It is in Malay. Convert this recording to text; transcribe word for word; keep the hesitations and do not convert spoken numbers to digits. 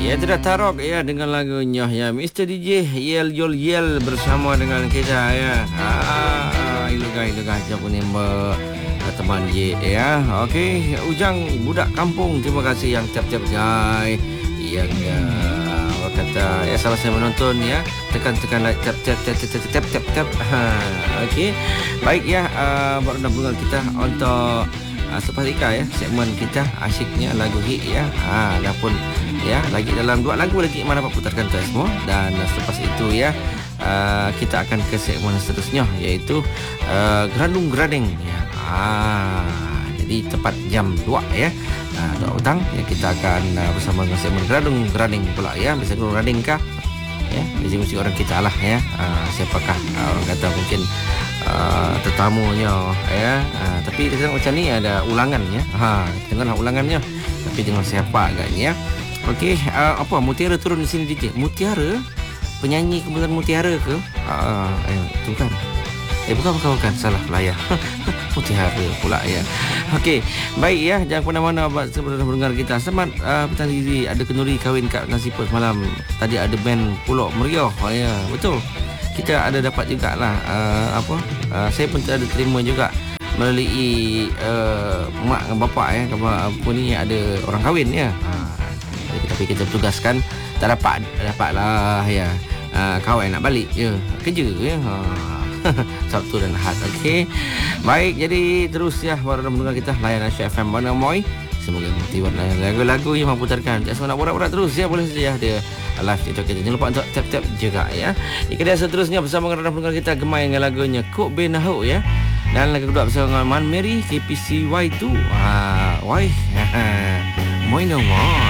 Ya, tidak tarok ya dengan lagunya ya Mister D J Yel Yol Yel bersama dengan kita ya. Ah, iluga iluga aja punya teman J ya. Okey, Ujang budak kampung, terima kasih yang tap-tap jai. Yang ya, kata ya salah saya menonton ya, tekan-tekan like tap tap tap tap tap tap tap. Ha, okey. Baik ya, uh, baru dah bunga kita untuk uh, sepatika ya segmen kita asyiknya lagu hit ya. Ha, dah pun ya lagi dalam dua lagu lagi mana dapat putarkan tu semua, dan uh, selepas itu ya uh, kita akan ke segmen seterusnya iaitu uh, Gerandung Grading ya. Ah, jadi tepat jam dua ya. Nah, dua petang ya kita akan uh, bersama dengan segmen Gerandung Grading pula ya. Bisa Gerandung Grading kah? Ya, musik-musik orang kita lah ya. Uh, siapakah uh, orang kata mungkin uh, tetamunya ya. Uh, tapi kita macam ni ada ulangan ya. Ha, dengarlah ulangannya. Tapi dengan siapa agaknya. Okey, uh, apa Mutiara turun di sini D J? Mutiara? Penyanyi kebetulan Mutiara ke? Uh, ayo, tu kan. Eh bukan bukan bukan salah layar. Mutiara pula ya. Okey, baik ya, jangan ke mana-mana sebelum mendengar kita. Selamat uh, petang diri, ada kenduri kahwin kat Nasi Pos malam. Tadi ada band Pulau Meriah. Oh ya, betul. Kita ada dapat jugalah uh, apa? Uh, saya pun ada terima juga melalui uh, mak dan bapak ya, apa ni ada orang kahwin ya. Ha, tapi kita tugaskan tak dapat dapatlah ya. Uh, kawan nak balik je kerja ya. Ha. Sabtu dan Ahad. Okey. Baik, jadi terus ya baru mendengar kita layanan Syah F M Mana Moy. Semoga motivasi lagu-lagu yang mampu putarkan. Tak semua nak borak-borak terus ya, boleh saja dia live TikTok kita. Jangan lupa untuk tap-tap juga ya. Ikadah seterusnya bersama dengan pendengar kita gemai dengan lagunya Kok Benahu ya. Dan lagu kedua bersama dengan Man Mary K P C Y dua. Ha, why? Moy no more.